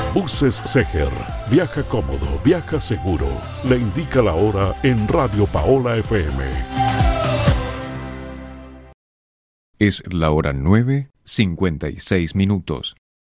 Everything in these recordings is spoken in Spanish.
Buses Seger. Viaja cómodo, viaja seguro. Le indica la hora en Radio Paola FM. Es la hora 9:56.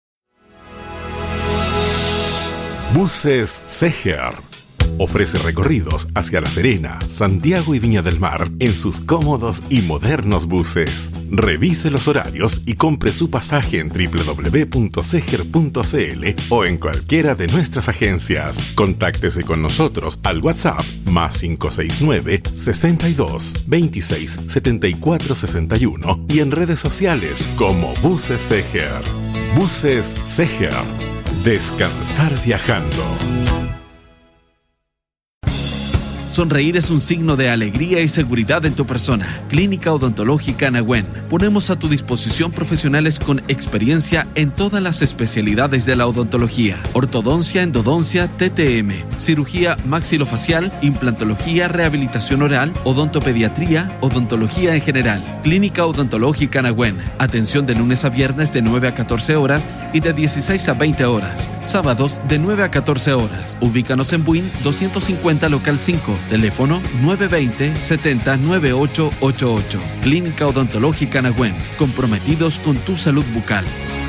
Buses Seger. Ofrece recorridos hacia La Serena, Santiago y Viña del Mar en sus cómodos y modernos buses. Revise los horarios y compre su pasaje en www.seger.cl o en cualquiera de nuestras agencias. Contáctese con nosotros al WhatsApp +569 62 26 74 61 y en redes sociales como Buses Seger. Buses Seger. Descansar viajando. Sonreír es un signo de alegría y seguridad en tu persona. Clínica Odontológica Nahuen. Ponemos a tu disposición profesionales con experiencia en todas las especialidades de la odontología. Ortodoncia, endodoncia, TTM, cirugía maxilofacial, implantología, rehabilitación oral, odontopediatría, odontología en general. Clínica Odontológica Nahuen. Atención de lunes a viernes de 9 a 14 horas y de 16 a 20 horas. Sábados de 9 a 14 horas. Ubícanos en Buin 250 local 5. Teléfono 920-70-9888. Clínica Odontológica Nahuen. Comprometidos con tu salud bucal.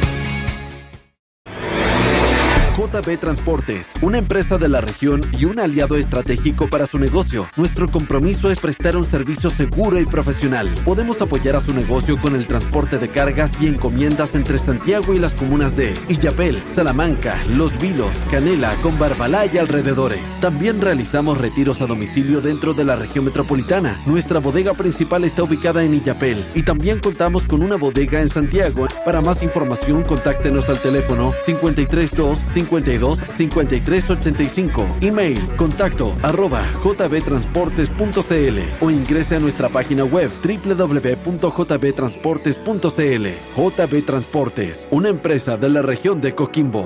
JB Transportes, una empresa de la región y un aliado estratégico para su negocio. Nuestro compromiso es prestar un servicio seguro y profesional. Podemos apoyar a su negocio con el transporte de cargas y encomiendas entre Santiago y las comunas de Illapel, Salamanca, Los Vilos, Canela, Combarbalá y alrededores. También realizamos retiros a domicilio dentro de la región metropolitana. Nuestra bodega principal está ubicada en Illapel y también contamos con una bodega en Santiago. Para más información, contáctenos al teléfono 532 52 53 85. Email contacto@jbtransportes.cl o ingrese a nuestra página web www.jbtransportes.cl. JB Transportes, una empresa de la región de Coquimbo.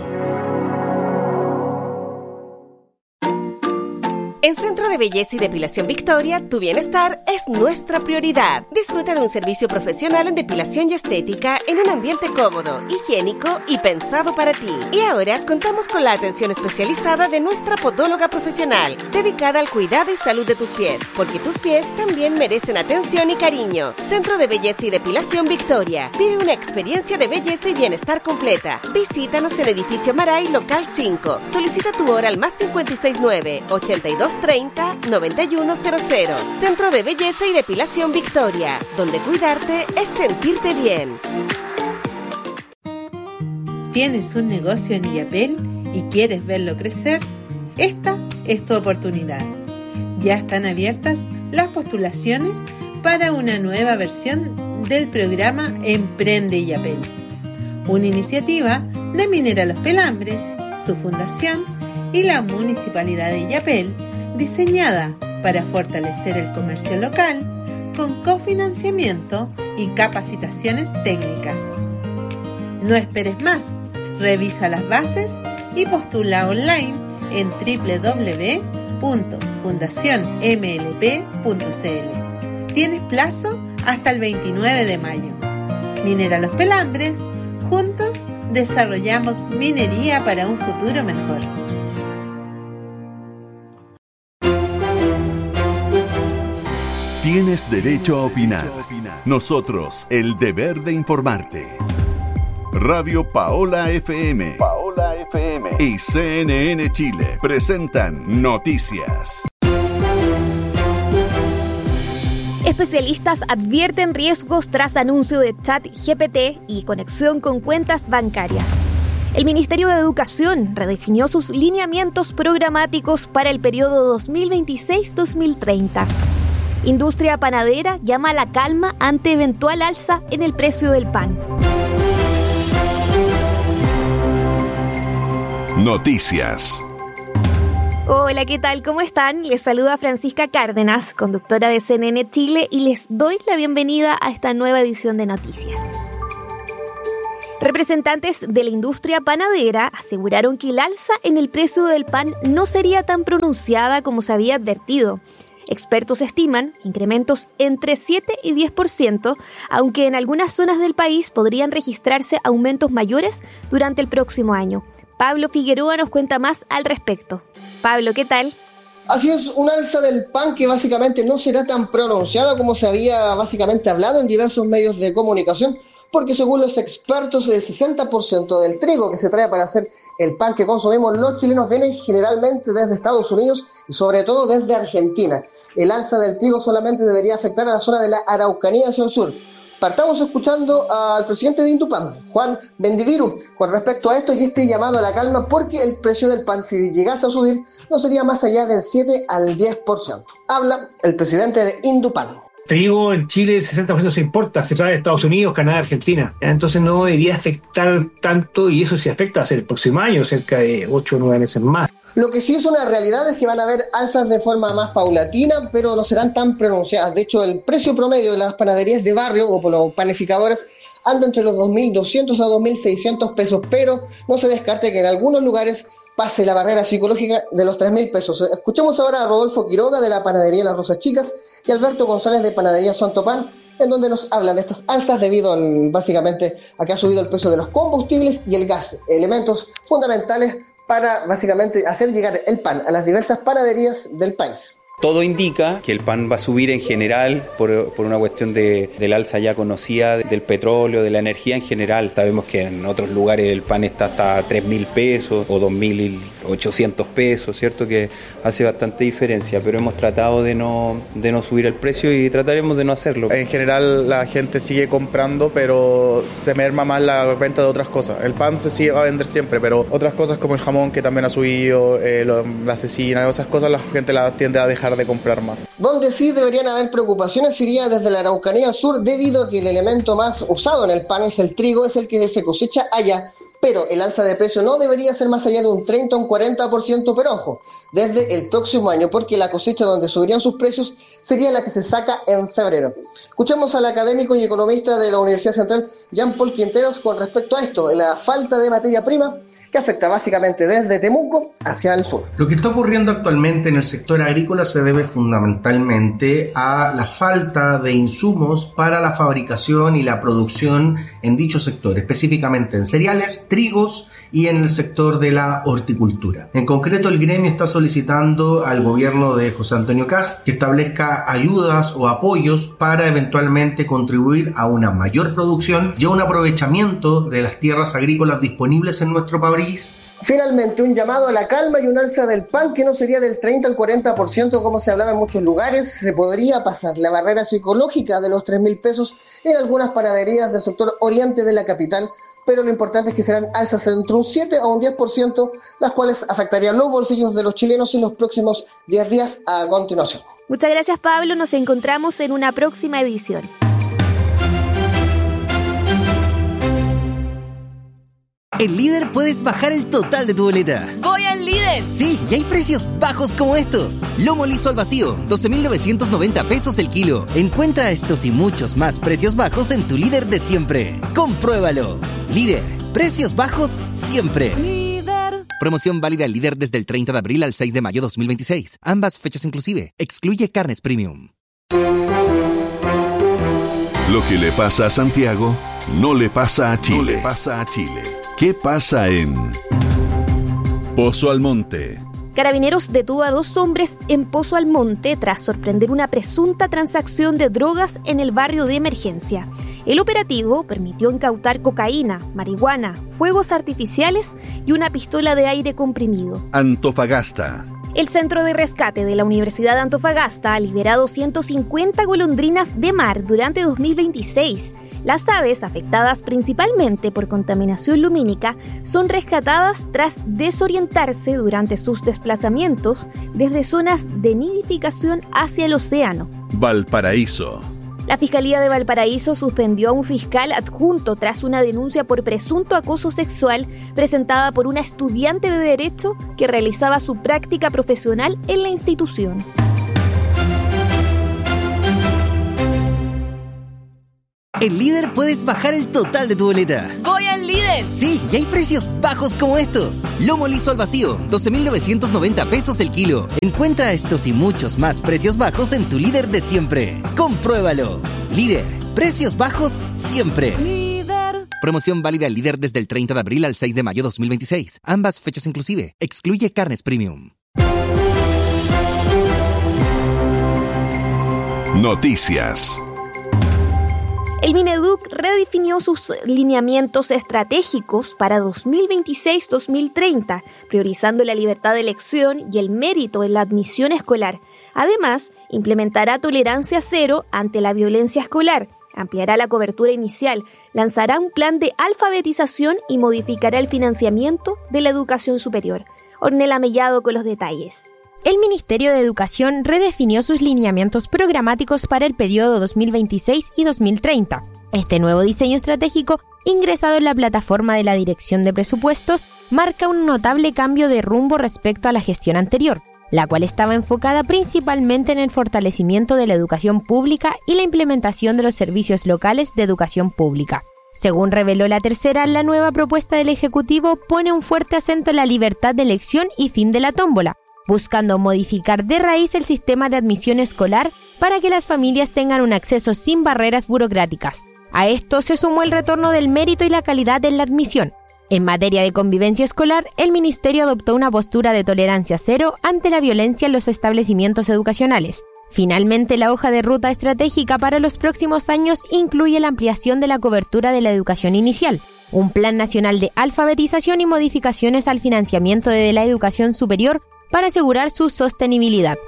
En Centro de Belleza y Depilación Victoria, tu bienestar es nuestra prioridad. Disfruta de un servicio profesional en depilación y estética en un ambiente cómodo, higiénico y pensado para ti. Y ahora contamos con la atención especializada de nuestra podóloga profesional, dedicada al cuidado y salud de tus pies, porque tus pies también merecen atención y cariño. Centro de Belleza y Depilación Victoria. Vive una experiencia de belleza y bienestar completa. Visítanos en Edificio Maray, local 5. Solicita tu hora al +569 82 30 9100. Centro de Belleza y Depilación Victoria, donde cuidarte es sentirte bien. ¿Tienes un negocio en Illapel y quieres verlo crecer? Esta es tu oportunidad. Ya están abiertas las postulaciones para una nueva versión del programa Emprende Illapel, una iniciativa de Minera Los Pelambres, su fundación y la Municipalidad de Illapel, diseñada para fortalecer el comercio local con cofinanciamiento y capacitaciones técnicas. No esperes más, revisa las bases y postula online en www.fundacionmlp.cl. Tienes plazo hasta el 29 de mayo. Minera Los Pelambres, juntos desarrollamos minería para un futuro mejor. Tienes derecho a opinar. Nosotros, el deber de informarte. Radio Paola FM. Y CNN Chile presentan Noticias. Especialistas advierten riesgos tras anuncio de ChatGPT y conexión con cuentas bancarias. El Ministerio de Educación redefinió sus lineamientos programáticos para el periodo 2026-2030. Industria panadera llama a la calma ante eventual alza en el precio del pan. Noticias. Hola, ¿qué tal? ¿Cómo están? Les saluda Francisca Cárdenas, conductora de CNN Chile, y les doy la bienvenida a esta nueva edición de Noticias. Representantes de la industria panadera aseguraron que el alza en el precio del pan no sería tan pronunciada como se había advertido. Expertos estiman incrementos entre 7 y 10%, aunque en algunas zonas del país podrían registrarse aumentos mayores durante el próximo año. Pablo Figueroa nos cuenta más al respecto. Pablo, ¿qué tal? Así es, un alza del pan que básicamente no será tan pronunciada como se había básicamente hablado en diversos medios de comunicación, porque según los expertos el 60% del trigo que se trae para hacer el pan que consumimos los chilenos viene generalmente desde Estados Unidos y sobre todo desde Argentina. El alza del trigo solamente debería afectar a la zona de la Araucanía hacia el sur. Partamos escuchando al presidente de Indupam, Juan Bendiviru, con respecto a esto y este llamado a la calma, porque el precio del pan, si llegase a subir, no sería más allá del 7 al 10%. Habla el presidente de Indupam. Trigo en Chile el 60% se importa, se trae de Estados Unidos, Canadá, Argentina. Entonces no debería afectar tanto, y eso sí afecta hacia el próximo año, cerca de 8 o 9 meses más. Lo que sí es una realidad es que van a haber alzas de forma más paulatina, pero no serán tan pronunciadas. De hecho, el precio promedio de las panaderías de barrio o por los panificadores anda entre los 2.200 a 2.600 pesos, pero no se descarte que en algunos lugares pase la barrera psicológica de los 3.000 pesos. Escuchemos ahora a Rodolfo Quiroga de la panadería Las Rosas Chicas y Alberto González de panadería Santo Pan, en donde nos hablan de estas alzas debido básicamente a que ha subido el precio de los combustibles y el gas, elementos fundamentales para básicamente hacer llegar el pan a las diversas panaderías del país. Todo indica que el pan va a subir en general por una cuestión del alza ya conocida del petróleo, de la energía en general. Sabemos que en otros lugares el pan está hasta 3.000 pesos o 2.800 pesos, ¿cierto? Que hace bastante diferencia, pero hemos tratado de no subir el precio y trataremos de no hacerlo. En general la gente sigue comprando, pero se merma más la venta de otras cosas. El pan se sigue a vender siempre, pero otras cosas como el jamón, que también ha subido, la cecina, esas cosas la gente las tiende a dejar de comprar más. Donde sí deberían haber preocupaciones sería desde la Araucanía Sur, debido a que el elemento más usado en el pan es el trigo, es el que se cosecha allá, pero el alza de precio no debería ser más allá de un 30 o un 40%, pero ojo, desde el próximo año, porque la cosecha donde subirían sus precios sería la que se saca en febrero. Escuchemos al académico y economista de la Universidad Central, Jean-Paul Quinteros, con respecto a esto, la falta de materia prima que afecta básicamente desde Temuco hacia el sur. Lo que está ocurriendo actualmente en el sector agrícola se debe fundamentalmente a la falta de insumos para la fabricación y la producción en dicho sector, específicamente en cereales, trigos y en el sector de la horticultura. En concreto, el gremio está solicitando al gobierno de José Antonio Kast que establezca ayudas o apoyos para eventualmente contribuir a una mayor producción y a un aprovechamiento de las tierras agrícolas disponibles en nuestro país. Finalmente, un llamado a la calma y un alza del pan que no sería del 30 al 40% como se hablaba en muchos lugares. Se podría pasar la barrera psicológica de los 3.000 pesos en algunas panaderías del sector oriente de la capital, pero lo importante es que serán alzas entre un 7 o un 10%, las cuales afectarían los bolsillos de los chilenos en los próximos 10 días a continuación. Muchas gracias, Pablo. Nos encontramos en una próxima edición. En Líder puedes bajar el total de tu boleta. ¡Voy al Líder! Sí, y hay precios bajos como estos. Lomo liso al vacío, 12.990 pesos el kilo. Encuentra estos y muchos más precios bajos en tu Líder de siempre. ¡Compruébalo! Líder, precios bajos siempre. Líder. Promoción válida al Líder desde el 30 de abril al 6 de mayo 2026. Ambas fechas inclusive. Excluye carnes premium. Lo que le pasa a Santiago no le pasa a Chile. ¿Qué pasa en Pozo Almonte? Carabineros detuvo a 2 hombres en Pozo Almonte tras sorprender una presunta transacción de drogas en el barrio de emergencia. El operativo permitió incautar cocaína, marihuana, fuegos artificiales y una pistola de aire comprimido. Antofagasta. El Centro de Rescate de la Universidad de Antofagasta ha liberado 150 golondrinas de mar durante 2026. Las aves, afectadas principalmente por contaminación lumínica, son rescatadas tras desorientarse durante sus desplazamientos desde zonas de nidificación hacia el océano. Valparaíso. La Fiscalía de Valparaíso suspendió a un fiscal adjunto tras una denuncia por presunto acoso sexual presentada por una estudiante de Derecho que realizaba su práctica profesional en la institución. En Líder puedes bajar el total de tu boleta. ¡Voy al Líder! Sí, y hay precios bajos como estos. Lomo liso al vacío, 12.990 pesos el kilo. Encuentra estos y muchos más precios bajos en tu Líder de siempre. ¡Compruébalo! Líder, precios bajos siempre. Líder. Promoción válida al líder desde el 30 de abril al 6 de mayo 2026. Ambas fechas inclusive. Excluye carnes premium. Noticias. El Mineduc redefinió sus lineamientos estratégicos para 2026-2030, priorizando la libertad de elección y el mérito en la admisión escolar. Además, implementará tolerancia cero ante la violencia escolar, ampliará la cobertura inicial, lanzará un plan de alfabetización y modificará el financiamiento de la educación superior. Ornella Mellado con los detalles. El Ministerio de Educación redefinió sus lineamientos programáticos para el periodo 2026 y 2030. Este nuevo diseño estratégico, ingresado en la plataforma de la Dirección de Presupuestos, marca un notable cambio de rumbo respecto a la gestión anterior, la cual estaba enfocada principalmente en el fortalecimiento de la educación pública y la implementación de los servicios locales de educación pública. Según reveló La Tercera, la nueva propuesta del Ejecutivo pone un fuerte acento en la libertad de elección y fin de la tómbola, buscando modificar de raíz el sistema de admisión escolar para que las familias tengan un acceso sin barreras burocráticas. A esto se sumó el retorno del mérito y la calidad en la admisión. En materia de convivencia escolar, el Ministerio adoptó una postura de tolerancia cero ante la violencia en los establecimientos educacionales. Finalmente, la hoja de ruta estratégica para los próximos años incluye la ampliación de la cobertura de la educación inicial, un plan nacional de alfabetización y modificaciones al financiamiento de la educación superior para asegurar su sostenibilidad.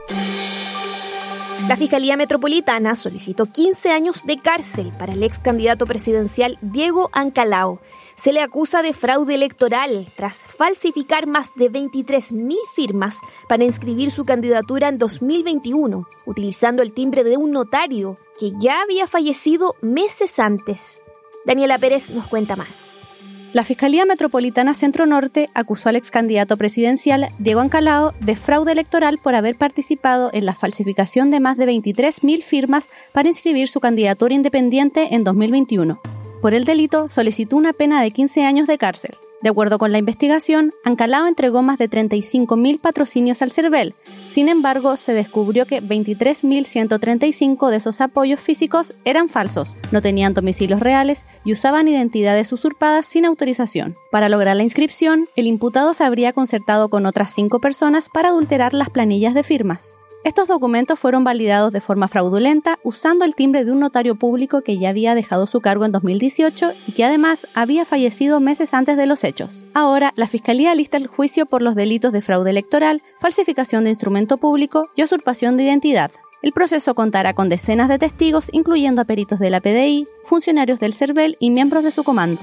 La Fiscalía Metropolitana solicitó 15 años de cárcel para el ex candidato presidencial Diego Ancalao. Se le acusa de fraude electoral tras falsificar más de 23.000 firmas para inscribir su candidatura en 2021, utilizando el timbre de un notario que ya había fallecido meses antes. Daniela Pérez nos cuenta más. La Fiscalía Metropolitana Centro Norte acusó al ex candidato presidencial Diego Ancalao de fraude electoral por haber participado en la falsificación de más de 23.000 firmas para inscribir su candidatura independiente en 2021. Por el delito, solicitó una pena de 15 años de cárcel. De acuerdo con la investigación, Ancalao entregó más de 35.000 patrocinios al CERVEL. Sin embargo, se descubrió que 23.135 de esos apoyos físicos eran falsos, no tenían domicilios reales y usaban identidades usurpadas sin autorización. Para lograr la inscripción, el imputado se habría concertado con otras 5 personas para adulterar las planillas de firmas. Estos documentos fueron validados de forma fraudulenta usando el timbre de un notario público que ya había dejado su cargo en 2018 y que además había fallecido meses antes de los hechos. Ahora, la Fiscalía alista el juicio por los delitos de fraude electoral, falsificación de instrumento público y usurpación de identidad. El proceso contará con decenas de testigos, incluyendo a peritos de la PDI, funcionarios del CERVEL y miembros de su comando.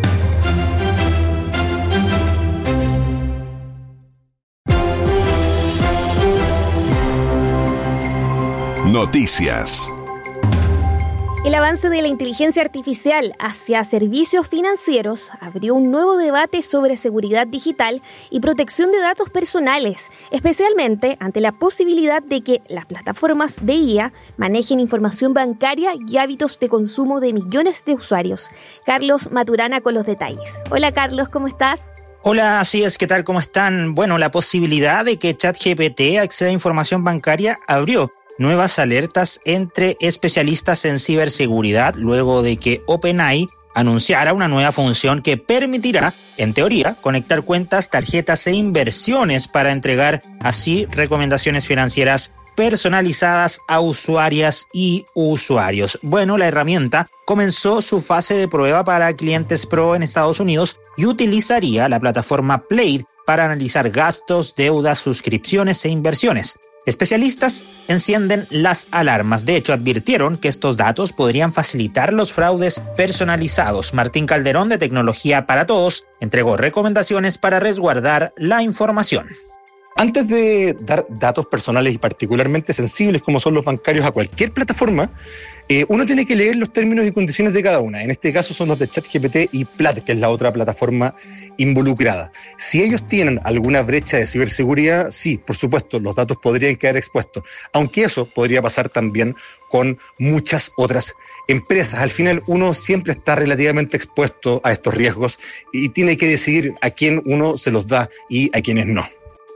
Noticias. El avance de la inteligencia artificial hacia servicios financieros abrió un nuevo debate sobre seguridad digital y protección de datos personales, especialmente ante la posibilidad de que las plataformas de IA manejen información bancaria y hábitos de consumo de millones de usuarios. Carlos Maturana con los detalles. Hola Carlos, ¿cómo estás? Hola, así es, ¿qué tal? ¿Cómo están? Bueno, la posibilidad de que ChatGPT acceda a información bancaria abrió nuevas alertas entre especialistas en ciberseguridad luego de que OpenAI anunciara una nueva función que permitirá, en teoría, conectar cuentas, tarjetas e inversiones para entregar así recomendaciones financieras personalizadas a usuarias y usuarios. Bueno, la herramienta comenzó su fase de prueba para clientes pro en Estados Unidos y utilizaría la plataforma Plaid para analizar gastos, deudas, suscripciones e inversiones. Especialistas encienden las alarmas. De hecho, advirtieron que estos datos podrían facilitar los fraudes personalizados. Martín Calderón, de Tecnología para Todos, entregó recomendaciones para resguardar la información. Antes de dar datos personales y particularmente sensibles como son los bancarios a cualquier plataforma, uno tiene que leer los términos y condiciones de cada una. En este caso son los de ChatGPT y Plaid, que es la otra plataforma involucrada. Si ellos tienen alguna brecha de ciberseguridad, sí, por supuesto, los datos podrían quedar expuestos. Aunque eso podría pasar también con muchas otras empresas. Al final uno siempre está relativamente expuesto a estos riesgos y tiene que decidir a quién uno se los da y a quiénes no.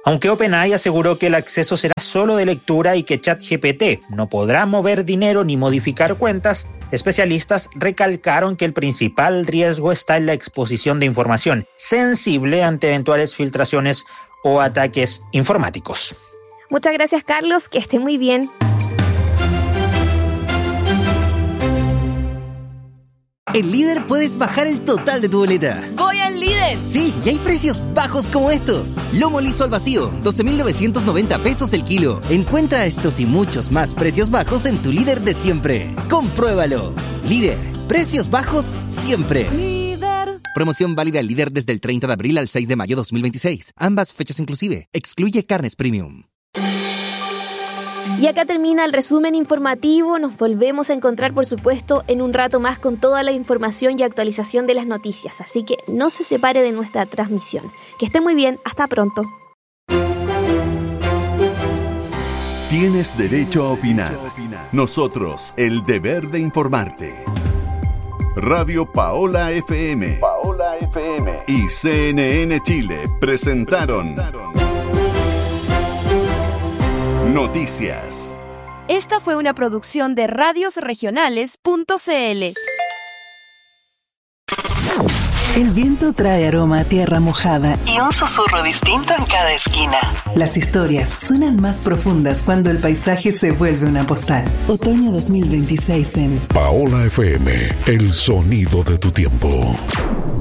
Aunque OpenAI aseguró que el acceso será solo de lectura y que ChatGPT no podrá mover dinero ni modificar cuentas, especialistas recalcaron que el principal riesgo está en la exposición de información sensible ante eventuales filtraciones o ataques informáticos. Muchas gracias, Carlos, que esté muy bien. En Líder puedes bajar el total de tu boleta. ¡Voy al Líder! Sí, y hay precios bajos como estos. Lomo liso al vacío, 12.990 pesos el kilo. Encuentra estos y muchos más precios bajos en tu Líder de siempre. Compruébalo. Líder, precios bajos siempre. Líder. Promoción válida al Líder desde el 30 de abril al 6 de mayo 2026. Ambas fechas inclusive. Excluye carnes premium. Y acá termina el resumen informativo. Nos volvemos a encontrar, por supuesto, en un rato más con toda la información y actualización de las noticias. Así que no se separe de nuestra transmisión. Que esté muy bien. Hasta pronto. Tienes derecho a opinar. Nosotros, el deber de informarte. Radio Paola FM. Y CNN Chile presentaron Noticias. Esta fue una producción de radiosregionales.cl. El viento trae aroma a tierra mojada y un susurro distinto en cada esquina. Las historias suenan más profundas cuando el paisaje se vuelve una postal. Otoño 2026 en Paola FM, el sonido de tu tiempo.